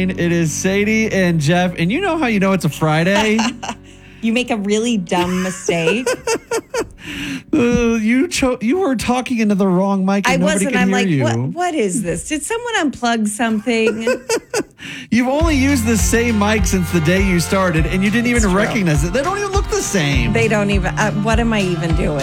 It is Sadie and Jeff, and you know how you know it's a Friday? You make a really dumb mistake. You were talking into the wrong mic and nobody could hear you. I'm like, what is this? Did someone unplug something? You've only used the same mic since the day you started, and you didn't even recognize it. They don't even look the same. They don't even, what am I even doing?